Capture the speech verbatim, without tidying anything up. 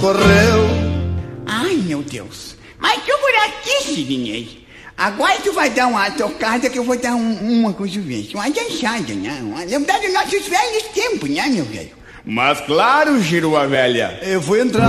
correu. Ai, meu Deus. Mas tu por aqui, Sidney. Agora tu vai dar uma tocada que eu vou dar um, uma coisa mesmo. Uma dançada, né? Uma lembrar dos nossos velhos tempos, né, meu velho? Mas claro, Giroa velha. Eu vou entrar.